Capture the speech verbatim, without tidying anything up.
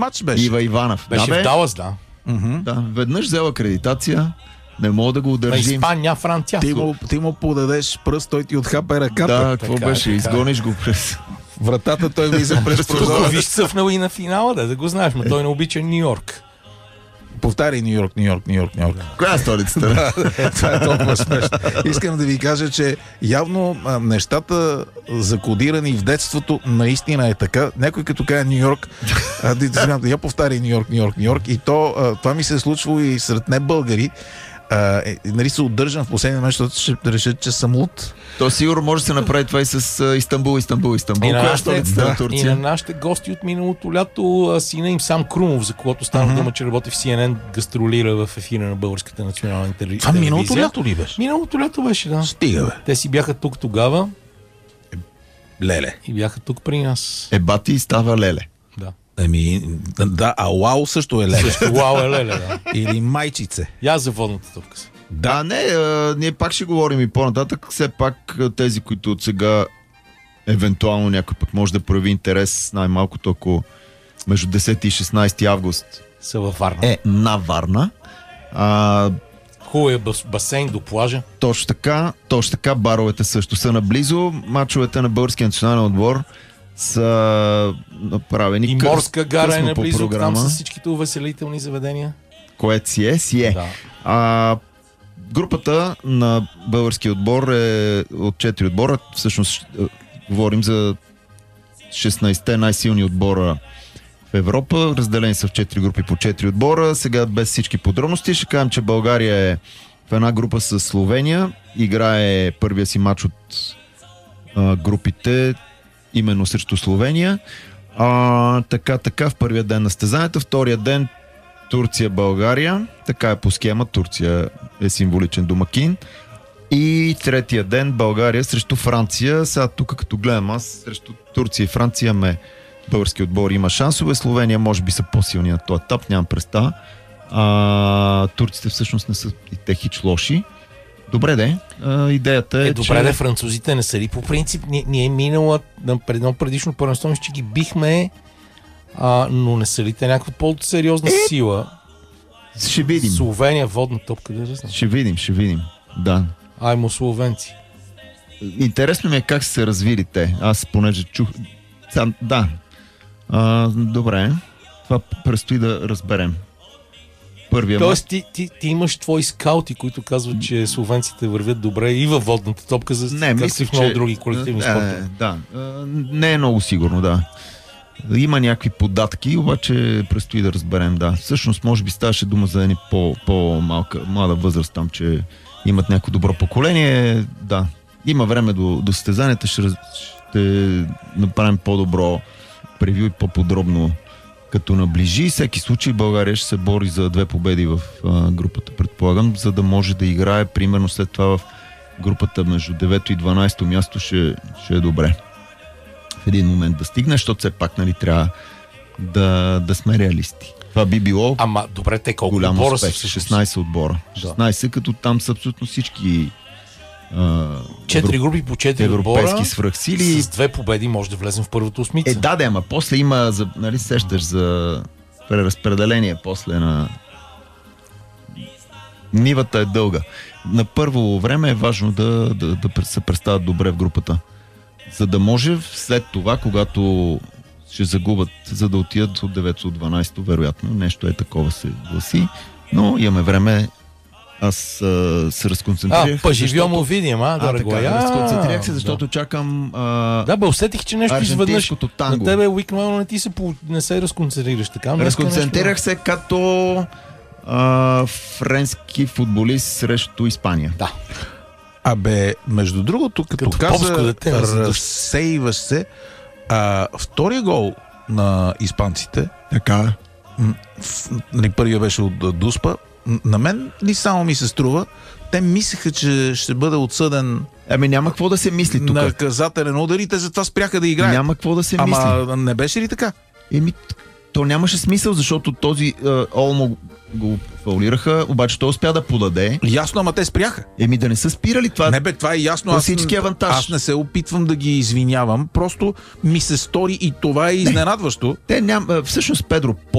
матч беше. Ива Иванов. Беше да, бе, в Далас, да. Mm-hmm. да. Веднъж взел акредитация, не мога да го На удържим. Испания, Франция. Ти му, ти му подадеш пръст, той ти отхапа ръката. Да, какво Така, беше? така. Изгониш го през... Вратата той влиза през Тук прозореца. виж цъфнал и на финала, да, да го знаеш, но той не обича Ню Йорк. Повтаряй Ню Йорк, Ню Йорк, Ню Йорк, Ню Йорк. Коя е столицата? Това е толкова смешно. Искам да ви кажа, че явно а, нещата закодирани в детството наистина е така. Някой като каже Ню Йорк, а, да, я повтаряй Ню Йорк, Ню Йорк, Ню Йорк. И то, а, това ми се е случвало и сред не българи. А, е, нали се удържам в последния момент, защото ще решат, че съм луд. То сигурно може да се направи това и с а, Истанбул, Истанбул, Истанбул. И на, Коя е нашите, столицата на да, и Турция? на нашите гости от миналото лято, а, сина им Сам Крумов, за когото стана Мгм. дума, че работи в Си Ен Ен, гастролира в ефира на Българската национална телевизия. Това миналото лято ли беше? Миналото лято беше, да. Стига, бе. Те си бяха тук тогава Леле. и бяха тук при нас. Е, бати и става леле. Да. Еми, да, а Уау също е леле. Също Уау е леле, да. Или майчице. Я за водната топка. Да, не, а, ние пак ще говорим и по-нататък. Все пак а, тези, които от сега евентуално някой пък може да прояви интерес, най-малкото ако между десети и шестнайсети август Са във Варна. е на Варна. А, Хубав е бас- басейн до плажа. точно така, точно така, баровете също са наблизо. Мачовете на българския национален отбор са направени И къс- морска гара е късно по наблизо, там програма. с всичките увеселителни заведения. Което си е, си е. Да. А, групата на българския отбор е от четири отбора. Всъщност е, говорим за шестнайсетте най-силни отбора в Европа. Разделени са в четири групи по четири отбора. Сега без всички подробности ще кажем, че България е в една група с Словения. Играе първия си матч от а, групите именно срещу Словения. А, така, така, в първия ден на състезанието. Втория ден Турция-България. Така е по схема. Турция е символичен домакин. И третия ден България срещу Франция. Сега тук като гледам аз срещу Турция и Франция имаме български отбор има шансове. Словения може би са по-силни на този етап. Нямам представа. А, турците всъщност не са и те хич лоши. Добре де. А, идеята е, Е, добре, че... да, французите не са ли по принцип? Ние, ние минала на пред едно предишно първенство, мисля, че ги бихме, а, но не са ли те някаква по-сериозна Е, сила? Ще видим. Словения, водна топка, да знам. Ще видим, ще видим. Да. Аймо словенци. Интересно ми е как са се развили те. Аз понеже чух... Сега, да. А, добре. Това предстои да разберем. Първия Тоест ти, ти, ти имаш твои скаути, които казват, че словенците вървят добре и във водната топка, за Не, както мисля, и в много че... други колективни е, спортове. Да. А, не е много сигурно, да. Има някакви податки, обаче предстои да разберем, да. Всъщност, може би ставаше дума за едни по, по-малка, млада възраст там, че имат някакво добро поколение. Да. Има време до, до състезанията, ще, раз- ще направим по-добро превю и по-подробно като наближи. Всеки случай България ще се бори за две победи в а, групата, предполагам, за да може да играе примерно след това в групата между девето и дванайсето място ще, ще е добре. В един момент да стигне, защото все пак нали, трябва да, да сме реалисти. Това би било Ама, добре, те колко голям отбора успех. са всъщност? шестнайсет отбора. шестнайсет, като там са абсолютно всички а, Четири групи по четири европейски отбора. свръхсили. С две победи може да влезем в първата осмица. Е, да, да, ама после има, за, нали сещаш за преразпределение после на... Нивата е дълга. На първо време е важно да, да, да се представят добре в групата. За да може след това, когато ще загубят, за да отидат от девето до дванайсето, вероятно, нещо е такова се гласи, но имаме време. Аз а, се разконцентрирах. А, поживемо видим, а, а, дорого. така, Я, разконцентрирах се, защото да. чакам а, Да, бе, усетих, че нещо изведнъж аржентинското танго. на тебе обикновено не ти се, по... не се разконцентрираш така. но Разконцентрирах нещо... се като а, френски футболист срещу Испания. Да. Абе, между другото, като, Като каза, попско дете, да се дъжд. разсейваш се, а, втория гол на испанците, Така. м, в, нали, първия беше от а, Дуспа, м, на мен ли само ми се струва, те мислеха, че ще бъде отсъден Ами няма какво да се мисли тук. наказателен удар и те затова спряха да играят. Няма какво да се мисли. Ама не беше ли така? Еми, то нямаше смисъл, защото този а, Олмо го фаулираха, обаче той успя да подаде. Ясно, ама те спряха. Еми да не са спирали това. Не бе, това е ясно. Аз, Класически авантаж. аз не се опитвам да ги извинявам, просто ми се стори и това е изненадващо. Те ням, а, всъщност Педро